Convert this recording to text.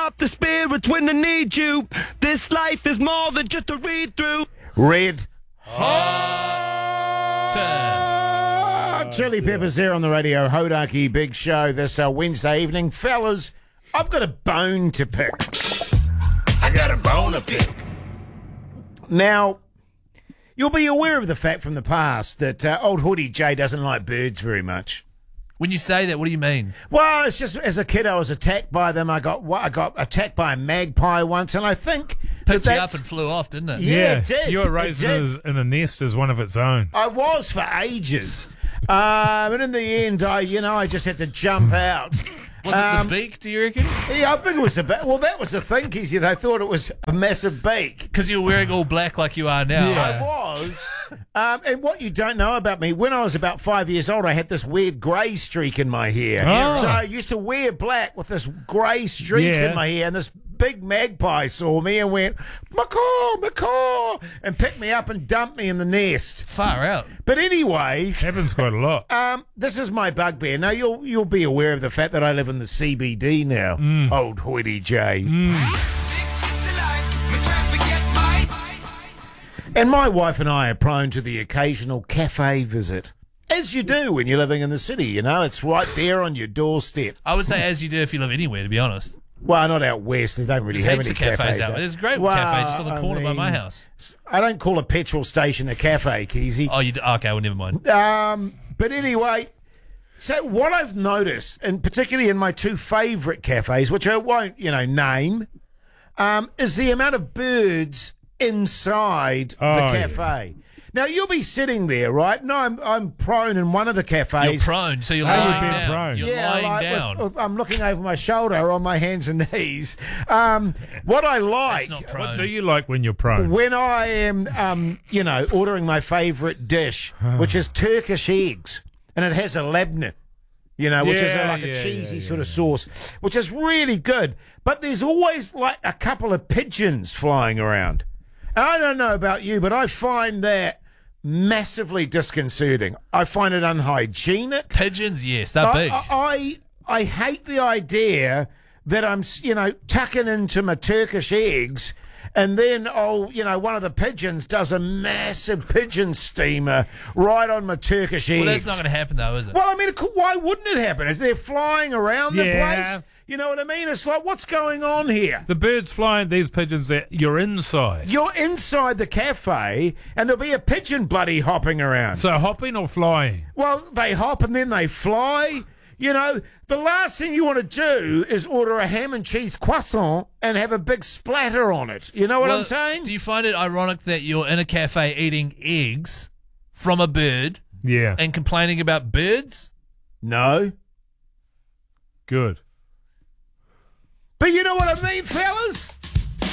up the spirits when I need you. This life is more than just a read-through. Red Hot Chili Peppers there on the radio. Hodaki Big Show this Wednesday evening. Fellas, I've got a bone to pick. I got a bone to pick. Now, you'll be aware of the fact from the past that old Hoodie J doesn't like birds very much. When you say that, what do you mean? Well, it's just as a kid I was attacked by them. I got attacked by a magpie once, and I think Picked you up and flew off, didn't it? Yeah, it did. You were raised in a nest as one of its own. I was for ages, but in the end, I just had to jump out. Was it the beak, do you reckon? Yeah, I think it was a bit. Well, that was the thing, Keezy. They thought it was a massive beak. Because you were wearing all black like you are now. I was. And what you don't know about me, when I was about 5 years old, I had this weird grey streak in my hair. Oh. So I used to wear black with this grey streak in my hair, and this big magpie saw me and went, macaw, and picked me up and dumped me in the nest. Far out. But anyway, Happens quite a lot. this is my bugbear. Now, you'll be aware of the fact that I live in the CBD now, old Hoity J. And my wife and I are prone to the occasional cafe visit. As you do when you're living in the city, it's right there on your doorstep. I would say as you do if you live anywhere, to be honest. Well, not out west. They don't really There's have heaps any of cafes out there. There's a great cafe just on the corner by my house. I don't call a petrol station a cafe, Keezy. Oh, you do? Okay, well, never mind. But anyway, so what I've noticed, and particularly in my two favourite cafes, which I won't, name, is the amount of birds inside the cafe. Now, you'll be sitting there, right? No, I'm prone in one of the cafes. You're prone, so you're lying down. prone. You're lying down. I'm looking over my shoulder on my hands and knees. What I like... That's not prone. What do you like when you're prone? When I am, ordering my favourite dish, which is Turkish eggs, and it has a labneh, which is like a cheesy sort of sauce, which is really good. But there's always like a couple of pigeons flying around. And I don't know about you, but I find that massively disconcerting. I find it unhygienic. Pigeons, yes, they're big. I hate the idea that I'm, tucking into my Turkish eggs, and then, one of the pigeons does a massive pigeon steamer right on my Turkish eggs. Well, that's not going to happen, though, is it? Well, I mean, why wouldn't it happen? Is they're flying around the Yeah. place? You know what I mean? It's like, what's going on here? The birds flying, these pigeons, you're inside. You're inside the cafe, and there'll be a pigeon bloody hopping around. So hopping or flying? Well, they hop and then they fly. The last thing you want to do is order a ham and cheese croissant and have a big splatter on it. You know what I'm saying? Do you find it ironic that you're in a cafe eating eggs from a bird Yeah. and complaining about birds? No. Good. But you know what I mean, fellas?